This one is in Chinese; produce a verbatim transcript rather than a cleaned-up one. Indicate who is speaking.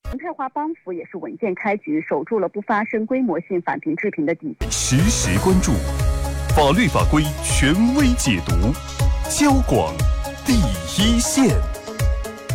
Speaker 1: 恒泰华帮扶也是稳健开局，守住了不发生规模性返贫致贫的底线。
Speaker 2: 实时关注，法律法规权威解读，交广第一线。